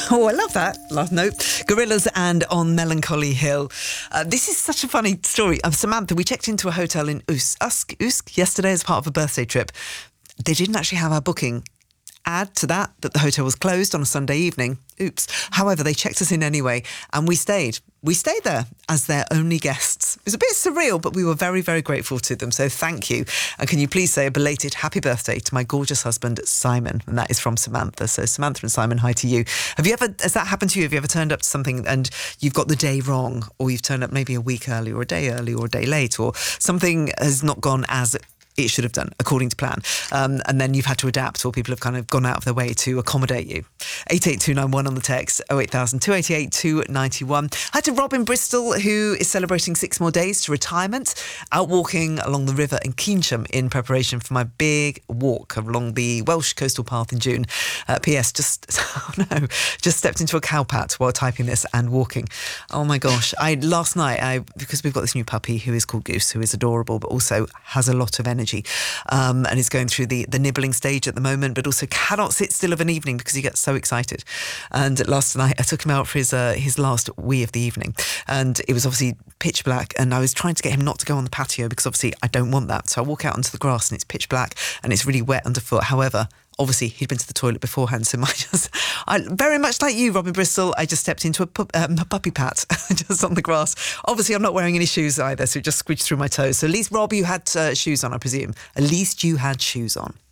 Oh, I love that. Last note. Gorillaz and On Melancholy Hill. This is such a funny story. Samantha, we checked into a hotel in Usk yesterday as part of a birthday trip. They didn't actually have our booking. Add to that the hotel was closed on a Sunday evening. Oops. However, they checked us in anyway and we stayed. We stayed there as their only guests. It was a bit surreal, but we were very, very grateful to them. So thank you. And can you please say a belated happy birthday to my gorgeous husband, Simon? And that is from Samantha. So Samantha and Simon, hi to you. Has that happened to you? Have you ever turned up to something and you've got the day wrong, or you've turned up maybe a week early or a day early or a day late, or something has not gone as it should have done according to plan, and then you've had to adapt, or people have kind of gone out of their way to accommodate you? 88291 on the text, 08000 288 291. Hi to Rob in Bristol, who is celebrating 6 more days to retirement, out walking along the river in Keynsham in preparation for my big walk along the Welsh coastal path in June. P.S. just stepped into a cowpat while typing this and walking. Oh my gosh. Last night, because we've got this new puppy who is called Goose, who is adorable, but also has a lot of energy. And is going through the nibbling stage at the moment, but also cannot sit still of an evening because he gets so excited. And last night I took him out for his last wee of the evening, and it was obviously pitch black, and I was trying to get him not to go on the patio because obviously I don't want that. So I walk out onto the grass and it's pitch black and it's really wet underfoot. However, obviously, he'd been to the toilet beforehand, so I very much like you, Robin Bristol, I just stepped into a puppy pat just on the grass. Obviously, I'm not wearing any shoes either, so it just squidged through my toes. So at least, Rob, you had shoes on, I presume. At least you had shoes on.